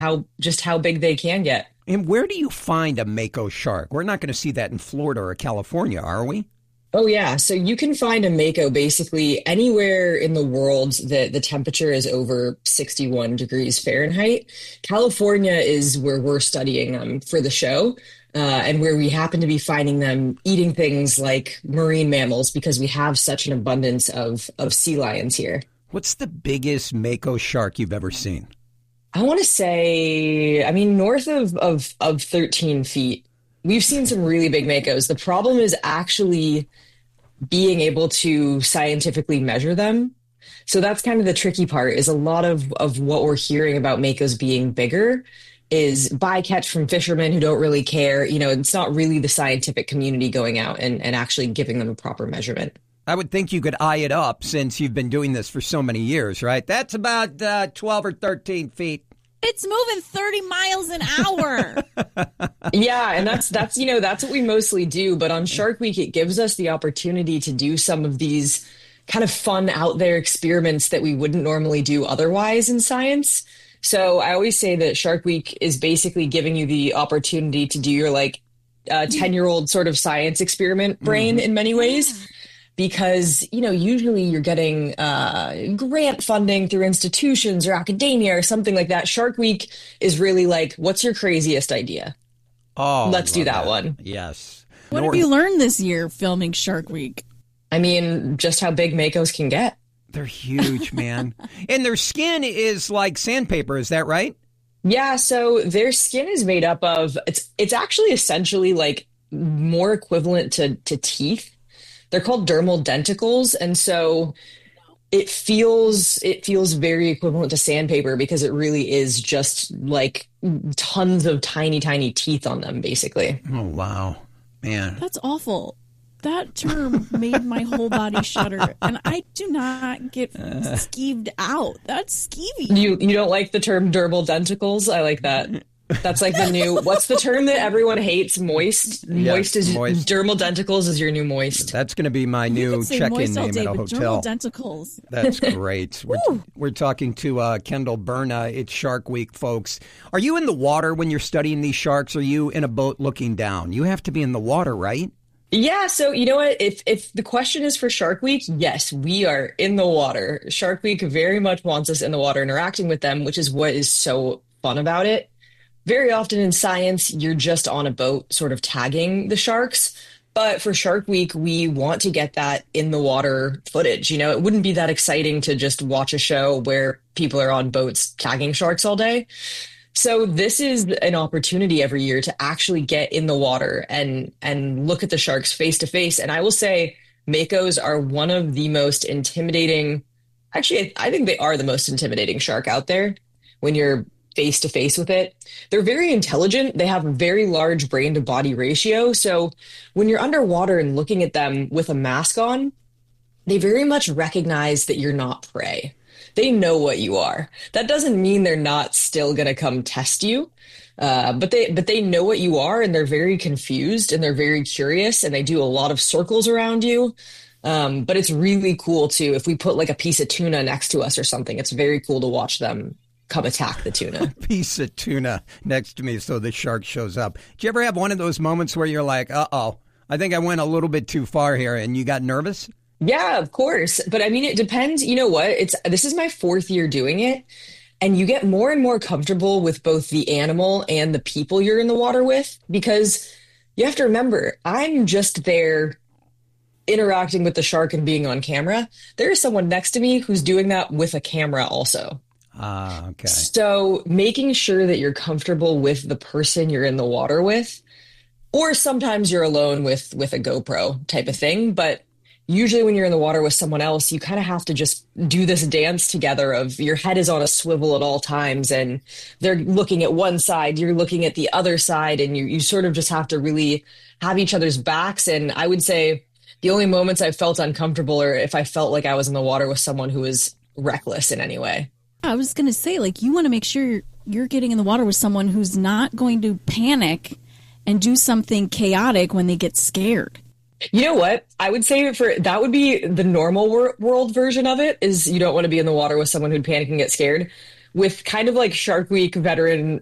how big they can get. And where do you find a mako shark? We're not going to see that in Florida or California, are we? Oh, yeah. So you can find a mako basically anywhere in the world that the temperature is over 61 degrees Fahrenheit. California is where we're studying them for the show, and where we happen to be finding them eating things like marine mammals because we have such an abundance of sea lions here. What's the biggest mako shark you've ever seen? I want to say, I mean, north of 13 feet. We've seen some really big makos. The problem is actually being able to scientifically measure them. So that's kind of the tricky part, is a lot of what we're hearing about makos being bigger is bycatch from fishermen who don't really care. You know, it's not really the scientific community going out and actually giving them a proper measurement. I would think you could eye it up since you've been doing this for so many years, right? That's about 12 or 13 feet. It's moving 30 miles an hour. Yeah, and that's that's what we mostly do. But on Shark Week, it gives us the opportunity to do some of these kind of fun out there experiments that we wouldn't normally do otherwise in science. So I always say that Shark Week is basically giving you the opportunity to do your 10-year-old sort of science experiment brain in many ways. Because, usually you're getting grant funding through institutions or academia or something like that. Shark Week is really like, what's your craziest idea? Oh, let's do that one. Yes. What have you learned this year filming Shark Week? I mean, just how big makos can get. They're huge, man. And their skin is like sandpaper. Is that right? Yeah. So their skin is made up of, it's actually essentially like more equivalent to teeth. They're called dermal denticles, and so it feels very equivalent to sandpaper because it really is just like tons of tiny, tiny teeth on them, basically. Oh, wow. Man. That's awful. That term made my whole body shudder, and I do not get skeeved out. That's skeevy. You don't like the term dermal denticles? I like that. That's like the new, what's the term that everyone hates? Moist? Yes, moist. Dermal denticles is your new moist. That's going to be my new check-in name at a hotel. Dermal denticles. That's great. We're talking to Kendall Berna. It's Shark Week, folks. Are you in the water when you're studying these sharks? Or are you in a boat looking down? You have to be in the water, right? Yeah, so you know what? If the question is for Shark Week, yes, we are in the water. Shark Week very much wants us in the water interacting with them, which is what is so fun about it. Very often in science, you're just on a boat sort of tagging the sharks. But for Shark Week, we want to get that in the water footage. It wouldn't be that exciting to just watch a show where people are on boats tagging sharks all day. So this is an opportunity every year to actually get in the water and look at the sharks face to face. And I will say makos are one of the most intimidating. Actually, I think they are the most intimidating shark out there when you're face to face with it. They're very intelligent. They have a very large brain to body ratio. So when you're underwater and looking at them with a mask on, they very much recognize that you're not prey. They know what you are. That doesn't mean they're not still going to come test you. But they know what you are, and they're very confused and they're very curious, and they do a lot of circles around you. But it's really cool too. If we put like a piece of tuna next to us or something, it's very cool to watch them come attack the tuna. Piece of tuna next to me so the shark shows up. Do you ever have one of those moments where you're like, uh-oh, I think I went a little bit too far here, and you got nervous? Yeah, of course. But I mean, it depends. You know what? This is my 4th year doing it, and you get more and more comfortable with both the animal and the people you're in the water with, because you have to remember, I'm just there interacting with the shark and being on camera. There is someone next to me who's doing that with a camera also. Ah, okay. So making sure that you're comfortable with the person you're in the water with, or sometimes you're alone with a GoPro type of thing. But usually when you're in the water with someone else, you kind of have to just do this dance together of your head is on a swivel at all times, and they're looking at one side, you're looking at the other side, and you sort of just have to really have each other's backs. And I would say the only moments I felt uncomfortable are if I felt like I was in the water with someone who was reckless in any way. I was going to say, you want to make sure you're getting in the water with someone who's not going to panic and do something chaotic when they get scared. You know what? I would say that would be the normal world version of it, is you don't want to be in the water with someone who'd panic and get scared. with kind of like Shark Week veteran